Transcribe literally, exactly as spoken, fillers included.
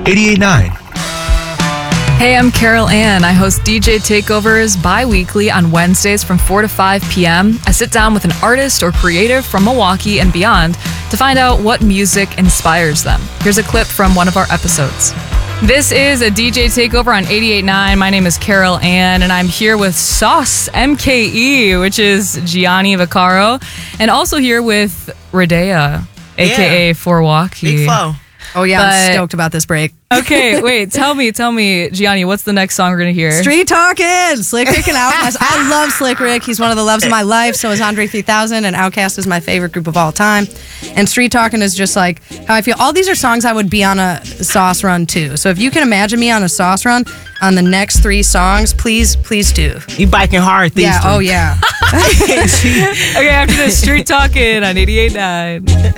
eighty-eight point nine. Hey, I'm Carol Ann. I host D J Takeovers bi-weekly on Wednesdays from four to five p.m. I sit down with an artist or creative from Milwaukee and beyond to find out what music inspires them. Here's a clip from one of our episodes. This is a D J Takeover on eighty-eight point nine. My name is Carol Ann, and I'm here with Sauce M K E, which is Gianni Vaccaro, and also here with Radea, a k a. Yeah. Milwaukee. Big flow. Oh, yeah, But- I'm stoked about this break. Okay, wait, tell me, tell me, Gianni, what's the next song we're going to hear? Street Talking, Slick Rick and Outkast. I love Slick Rick. He's one of the loves of my life. So is Andre three thousand, and Outkast is my favorite group of all time. And Street Talking is just like how I feel. All these are songs I would be on a sauce run too. So if you can imagine me on a sauce run on the next three songs, please, please do. You biking hard these Yeah, three. oh yeah. Okay, after this, Street Talking on eighty-eight point nine.